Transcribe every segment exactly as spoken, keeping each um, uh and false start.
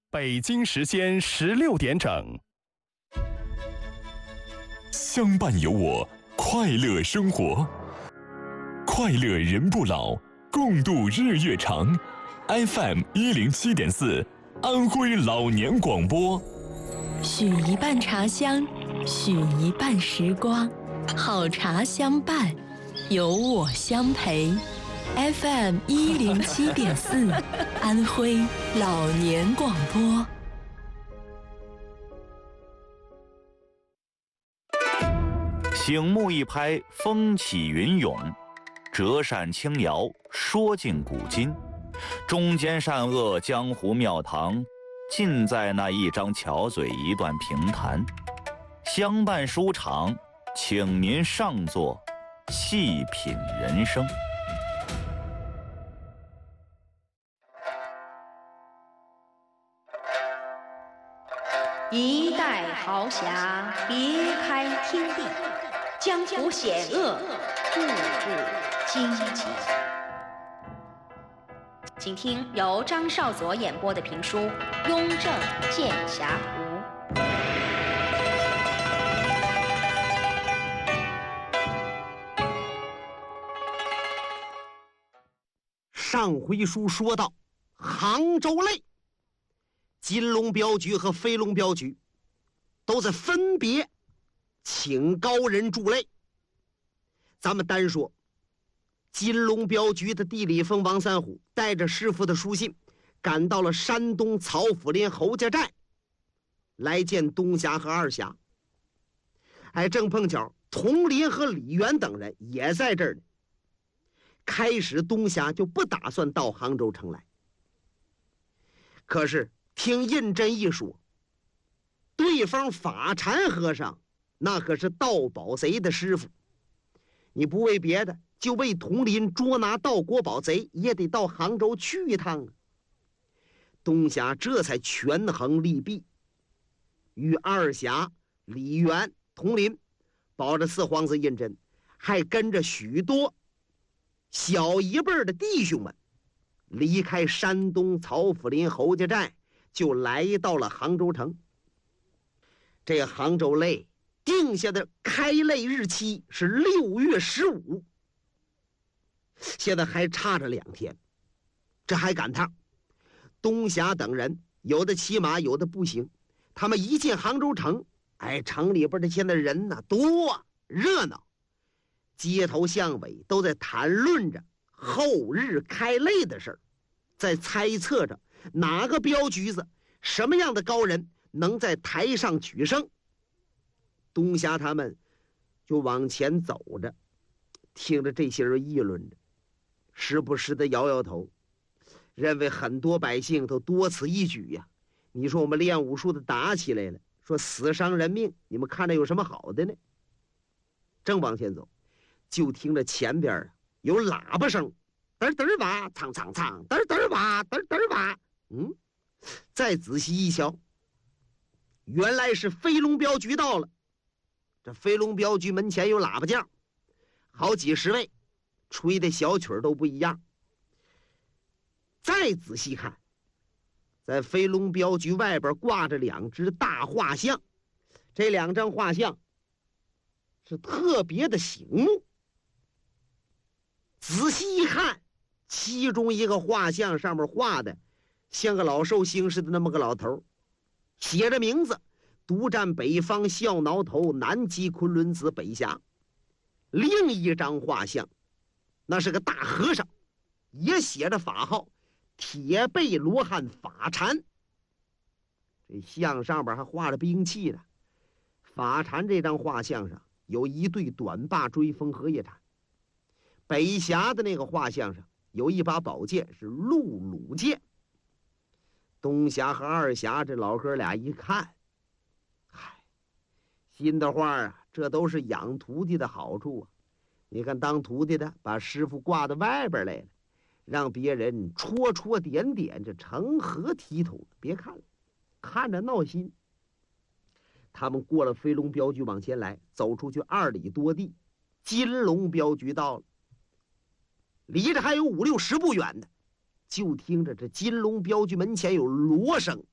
北京时间十六点整。 相伴有我，快乐生活，快乐人不老，共度日月长。F M 一零七点四，安徽老年广播。 许一半茶香，许一半时光，好茶相伴，有我相陪。F M 一零七点四，安徽老年广播。 醒目一拍，风起云涌；折扇轻摇，说尽古今。忠奸善恶，江湖庙堂，尽在那一张巧嘴，一段评弹。相伴书场，请您上座，细品人生。 一代豪侠，别开天地，江湖险恶，步步荆棘。请听由张少佐演播的评书《雍正剑侠图》。 上回书说到，杭州内金龙镖局和飞龙镖局都在分别请高人助擂。咱们单说金龙镖局的地理峰王三虎带着师傅的书信赶到了山东曹府林侯家寨，来见东侠和二侠。哎，正碰巧佟林和李渊等人也在这儿呢。开始东侠就不打算到杭州城来，可是听胤禛一说，对方法禅和尚那可是盗宝贼的师傅，你不为别的，就为佟林捉拿盗国宝贼，也得到杭州去一趟啊。东侠这才权衡利弊，与二侠李渊、佟林保着四皇子胤禛，还跟着许多小一辈的弟兄们离开山东曹府林侯家寨，就来到了杭州城。这个杭州擂定下的开擂日期是六月十五，现在还差着两天，这还赶趟。东侠等人有的骑马，有的步行，他们一进杭州城，哎，城里边的现在人呢多热闹，街头巷尾都在谈论着后日开擂的事儿，在猜测着哪个镖局子什么样的高人能在台上取胜。东侠他们就往前走着，听着这些人议论着，时不时的摇摇头，认为很多百姓都多此一举呀。你说我们练武术的打起来了，说死伤人命，你们看着有什么好的呢？正往前走，就听着前边啊有喇叭声，嘚嘚哇，苍苍苍，嘚嘚哇，嘚嘚哇。嗯，再仔细一瞧，原来是飞龙镖局到了。这飞龙镖局门前有喇叭将，好几十位，吹的小曲儿都不一样。再仔细看，在飞龙镖局外边挂着两只大画像，这两张画像是特别的醒目。仔细一看，其中一个画像上面画的像个老寿星似的那么个老头，写着名字：独占北方笑挠头，南击昆仑子北侠。另一张画像那是个大和尚，也写着法号铁背罗汉法禅。这像上边还画着兵器呢。法禅这张画像上有一对短把追风荷叶铲，北侠的那个画像上有一把宝剑，是陆鲁剑。东侠和二侠这老哥俩一看，嗨，心的话啊，这都是养徒弟的好处啊。你看当徒弟的把师傅挂到外边来了，让别人戳戳点点，这成何体统？别看了，看着闹心。他们过了飞龙镖局往前来，走出去二里多地，金龙镖局到了，离着还有五六十步远的，就听着这金龙镖局门前有锣声，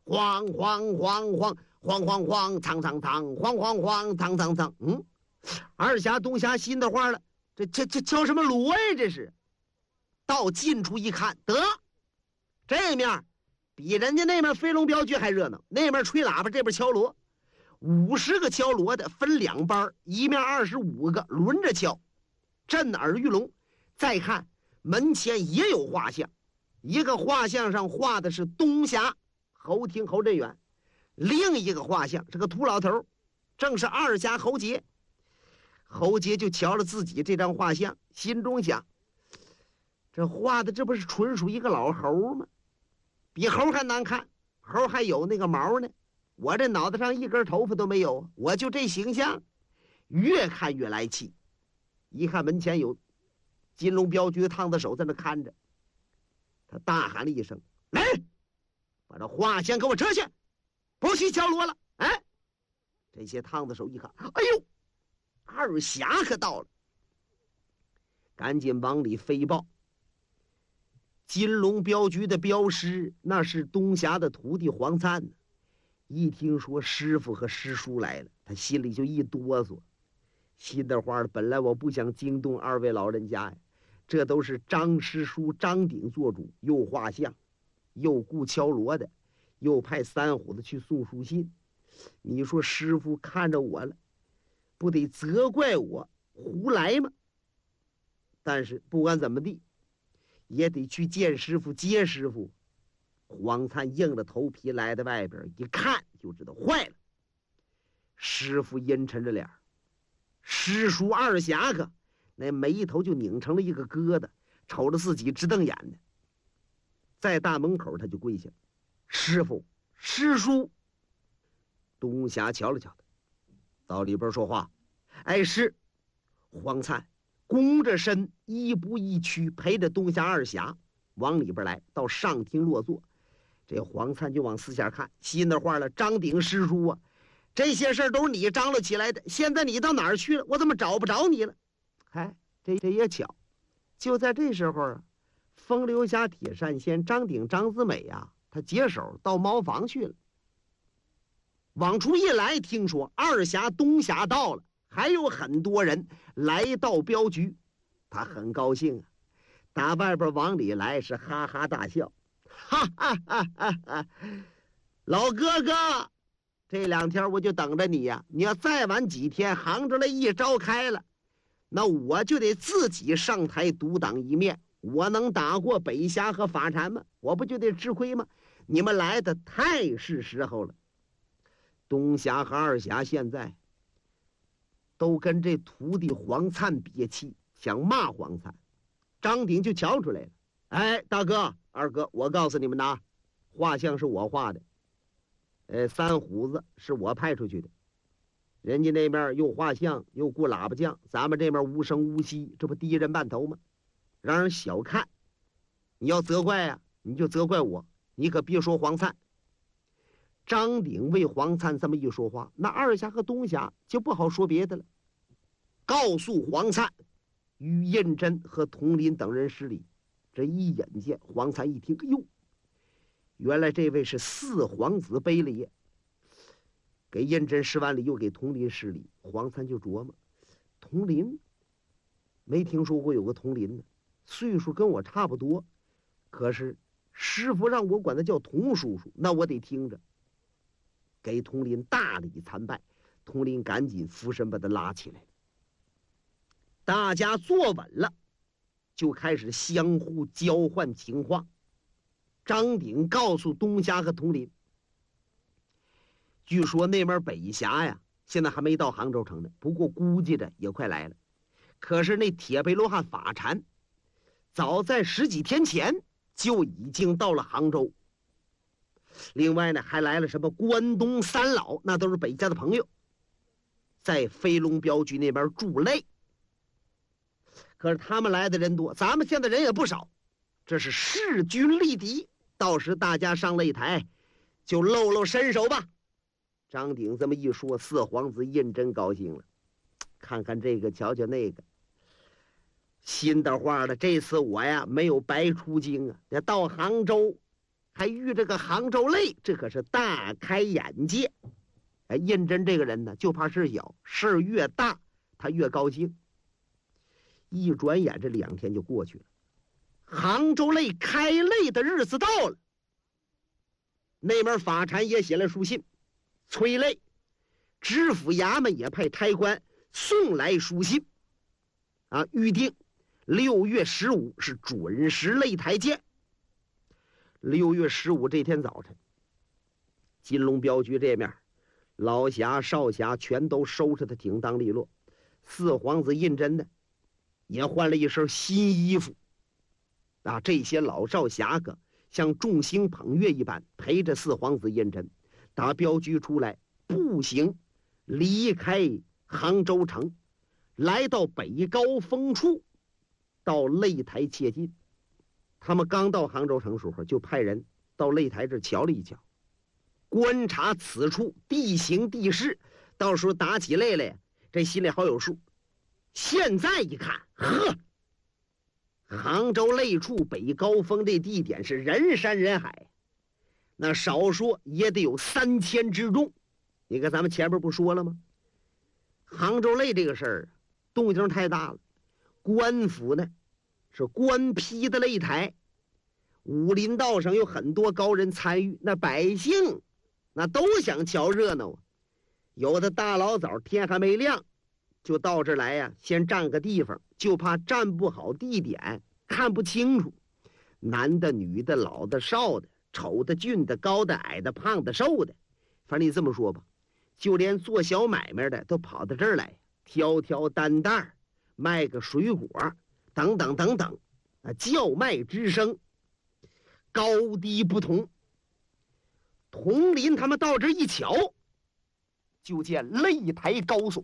晃晃晃晃晃晃晃，苍苍苍，晃晃晃，苍苍苍。嗯，二侠东侠心的话了，这这这叫什么锣呀？这是。到近处一看，得，这面比人家那面飞龙镖局还热闹，那面吹喇叭，这边敲锣，五十个敲锣的分两班，一面二十五个轮着敲，震耳欲聋。再看门前也有画像，一个画像上画的是东侠侯廷侯振远，另一个画像是个秃老头，正是二侠侯杰。侯杰就瞧了自己这张画像，心中想，这画的这不是纯属一个老猴吗？比猴还难看，猴还有那个毛呢，我这脑袋上一根头发都没有，我就这形象，越看越来气。一看门前有金龙镖局的烫子手在那看着，他大喊了一声：“来，把这画像给我撤下，不许敲锣了！”哎，这些烫子手一看，哎呦，二侠可到了，赶紧往里飞报。金龙镖局的镖师那是东侠的徒弟黄灿呢，一听说师傅和师叔来了，他心里就一哆嗦。心的话，本来我不想惊动二位老人家呀，这都是张师叔张鼎做主，又画像，又雇敲锣的，又派三虎子去送书信。你说师傅看着我了，不得责怪我胡来吗？但是不管怎么地，也得去见师傅接师傅。黄灿硬着头皮来到外边，一看就知道坏了。师傅阴沉着脸，师叔二侠可那眉头就拧成了一个疙瘩，瞅着自己直瞪眼的。在大门口他就跪下了：“师傅，师叔。”东侠瞧了瞧他，到里边说话。哎，是。黄灿弓着身，一步一趋，陪着东侠二侠往里边来，到上厅落座。这黄灿就往四下看，心的话了：“张鼎师叔啊，这些事儿都是你张罗起来的，现在你到哪儿去了？我怎么找不着你了？”哎，这这也巧，就在这时候啊，风流侠铁扇仙张鼎张子美呀、啊，他解手到茅房去了。往出一来，听说二侠东侠到了，还有很多人来到镖局，他很高兴啊，打外边往里来是哈哈大笑，哈哈哈哈哈！老哥哥，这两天我就等着你呀、啊！你要再晚几天，杭州来一招开了，那我就得自己上台独当一面。我能打过北侠和法禅吗？我不就得吃亏吗？你们来的太是时候了。东侠和二侠现在都跟这徒弟黄灿憋气，想骂黄灿。张鼎就瞧出来了：“哎，大哥二哥，我告诉你们呐，画像是我画的，呃，三虎子是我派出去的，人家那边又画像又雇喇叭匠，咱们这边无声无息，这不低人半头吗？让人小看。你要责怪呀、啊，你就责怪我，你可别说黄灿。”张鼎为黄灿这么一说话，那二侠和东侠就不好说别的了，告诉黄灿与胤禛和佟林等人施礼。这一引荐，黄灿一听，哎呦，原来这位是四皇子背礼，给胤禛施完礼，又给佟林施礼。黄灿就琢磨，佟林没听说过有个佟林呢，岁数跟我差不多，可是师傅让我管他叫佟叔叔，那我得听着。给佟林大礼参拜，佟林赶紧俯身把他拉起来。大家坐稳了，就开始相互交换情况。张鼎告诉东侠和佟林，据说那边北侠呀，现在还没到杭州城呢，不过估计着也快来了。可是那铁背罗汉法禅，早在十几天前就已经到了杭州。另外呢，还来了什么关东三老，那都是北家的朋友，在飞龙镖局那边驻擂。可是他们来的人多，咱们现在人也不少，这是势均力敌。到时大家上擂台，就露露身手吧。张鼎这么一说，四皇子胤禛高兴了，看看这个，瞧瞧那个，心的话了，这次我呀没有白出京啊，得到杭州。 还遇着个杭州累，这可是大开眼界。哎，胤禛这个人呢，就怕事小，事儿越大他越高兴。一转眼这两天就过去了，杭州累开累的日子到了。那边法禅也写了书信，催累，知府衙门也派差官送来书信，啊，预定六月十五是准时擂台见。六月十五这天早晨，金龙镖局这面，老侠少侠全都收拾的挺当利落，四皇子胤禛呢，也换了一身新衣服。啊，这些老少侠客像众星捧月一般，陪着四皇子胤禛打镖局出来，步行离开杭州城，来到北高峰处，到擂台切近。他们刚到杭州城时候，就派人到擂台这瞧了一瞧，观察此处地形地势，到时候打起擂来，这心里好有数。现在一看，呵，杭州擂处北高峰这地点是人山人海，那少说也得有三千之众。你看咱们前面不说了吗？杭州擂这个事儿动静太大了，官府呢是官批的擂台，武林道上有很多高人参与，那百姓那都想瞧热闹啊。有的大老早天还没亮就到这儿来呀、啊，先占个地方，就怕占不好地点看不清楚，男的女的老的少的丑的俊的高的矮的胖的瘦的，反正你这么说吧，就连做小买卖的都跑到这儿来挑挑担担，卖个水果等等等等，啊，叫卖之声高低不同。佟林他们到这一瞧，就见擂台高耸，